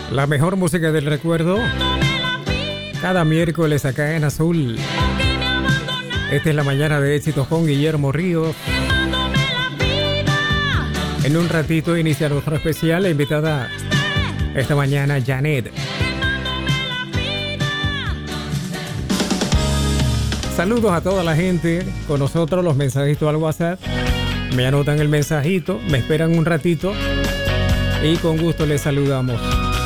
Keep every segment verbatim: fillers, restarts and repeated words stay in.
La mejor música del recuerdo. Cada miércoles acá en Azul. Esta es la mañana de éxitos con Guillermo Ríos. En un ratito inicia nuestro especial. La invitada esta mañana, Janet. Saludos a toda la gente. Con nosotros los mensajitos al WhatsApp. Me anotan el mensajito, me esperan un ratito y con gusto les saludamos.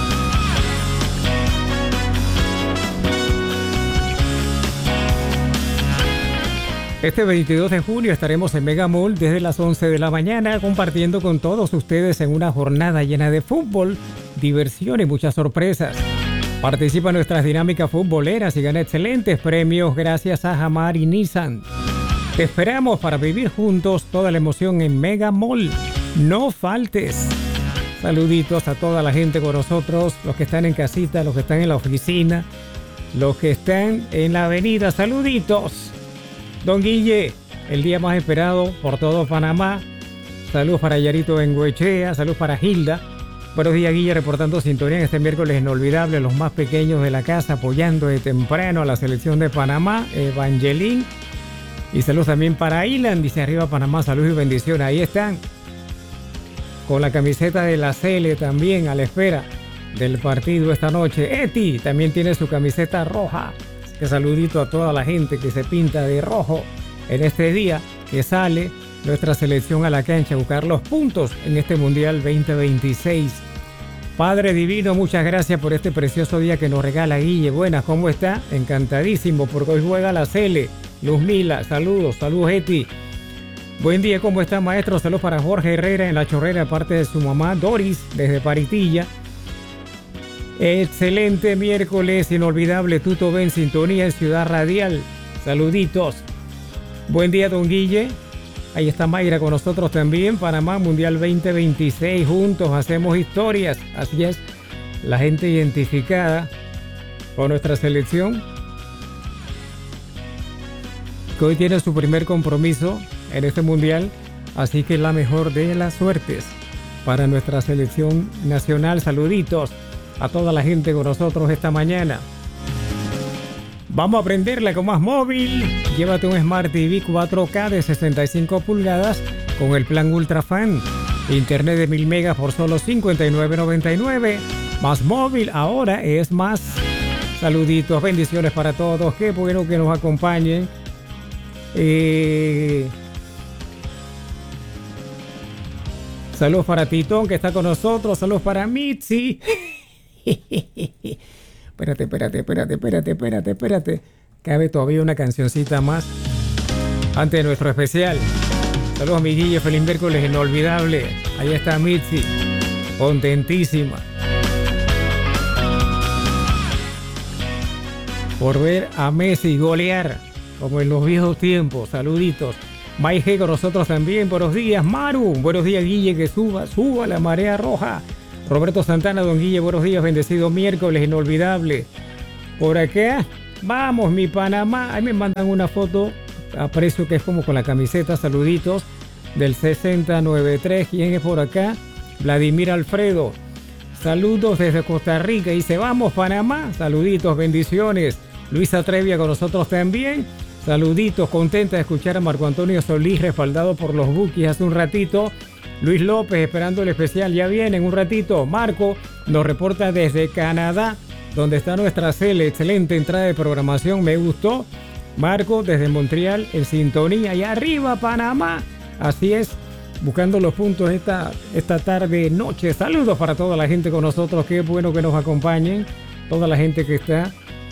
Este veintidós de junio estaremos en Mega Mall desde las once de la mañana compartiendo con todos ustedes en una jornada llena de fútbol, diversión y muchas sorpresas. Participa en nuestras dinámicas futboleras y gana excelentes premios gracias a Jamar y Nissan. Te esperamos para vivir juntos toda la emoción en Mega Mall. No faltes. Saluditos a toda la gente con nosotros, los que están en casita, los que están en la oficina, los que están en la avenida. Saluditos. Don Guille, el día más esperado por todo Panamá. Saludos para Yarito Bengoechea, saludos para Hilda. Buenos días, Guille, reportando sintonía en este miércoles inolvidable. Los más pequeños de la casa apoyando de temprano a la selección de Panamá. Evangelín. Y saludos también para Ilan, dice arriba Panamá, salud y bendición. Ahí están, con la camiseta de la Cele también a la espera del partido esta noche. Eti también tiene su camiseta roja. Que saludito a toda la gente que se pinta de rojo en este día que sale nuestra selección a la cancha a buscar los puntos en este Mundial veinte veintiséis. Padre Divino, muchas gracias por este precioso día que nos regala Guille. Buenas, ¿cómo está? Encantadísimo porque hoy juega la Cele. Luzmila, saludos, saludos Eti. Buen día, ¿cómo está, maestro? Saludos para Jorge Herrera en La Chorrera, aparte de su mamá Doris, desde Paritilla. Excelente miércoles, inolvidable. Tuto Ben, sintonía en Ciudad Radial. Saluditos. Buen día, don Guille. Ahí está Mayra con nosotros también. Panamá Mundial veinte veintiséis. Juntos hacemos historias. Así es, la gente identificada con nuestra selección, que hoy tiene su primer compromiso en este mundial, así que la mejor de las suertes para nuestra selección nacional. Saluditos a toda la gente con nosotros esta mañana. Vamos a aprenderla con Más Móvil. Llévate un Smart T V cuatro K de sesenta y cinco pulgadas con el plan Ultra Fan. Internet de mil megas por solo cincuenta y nueve noventa y nueve. Más Móvil ahora es más. Saluditos, bendiciones para todos. Qué bueno que nos acompañen. Eh, saludos para Titón que está con nosotros. Saludos para Mitzi. Espérate, espérate, espérate, espérate, espérate, espérate. Cabe todavía una cancioncita más antes de nuestro especial. Saludos a mi Guille, feliz miércoles inolvidable. Ahí está Mitzi, contentísima por ver a Messi golear como en los viejos tiempos. Saluditos. Maije con nosotros también. Buenos días, Maru. Buenos días, Guille, que suba, suba la marea roja. Roberto Santana, don Guille, buenos días, bendecido miércoles inolvidable. Por acá, vamos, mi Panamá. Ahí me mandan una foto, aprecio que es como con la camiseta, saluditos, del sesenta noventa y tres. ¿Quién es por acá? Vladimir Alfredo. Saludos desde Costa Rica. Dice, vamos, Panamá. Saluditos, bendiciones. Luisa Trevia con nosotros también. Saluditos, contenta de escuchar a Marco Antonio Solís respaldado por los Bukis hace un ratito. Luis López esperando el especial, ya viene en un ratito. Marco nos reporta desde Canadá, donde está nuestra Cele. Excelente entrada de programación, me gustó. Marco desde Montreal en sintonía y arriba Panamá. Así es, buscando los puntos esta, esta tarde, noche. Saludos para toda la gente con nosotros, qué bueno que nos acompañen. Toda la gente que está.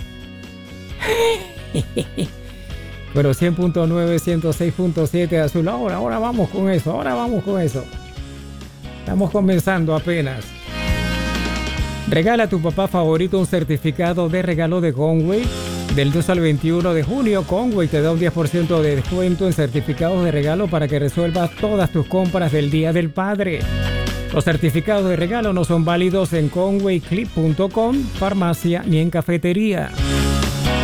Bueno, cien punto nueve, ciento seis punto siete Azul. Ahora, ahora vamos con eso, ahora vamos con eso. Estamos comenzando apenas. Regala a tu papá favorito un certificado de regalo de Conway. Del dos al veintiuno de junio, Conway te da un diez por ciento de descuento en certificados de regalo para que resuelvas todas tus compras del Día del Padre. Los certificados de regalo no son válidos en conway clip punto com, farmacia ni en cafetería.